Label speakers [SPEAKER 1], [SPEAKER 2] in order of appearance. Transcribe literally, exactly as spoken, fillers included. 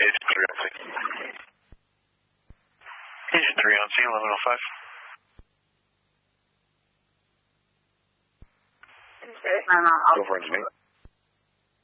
[SPEAKER 1] Agent three on C. Agent three on C, eleven oh five.
[SPEAKER 2] Okay, I'm out.
[SPEAKER 1] Go for engineer.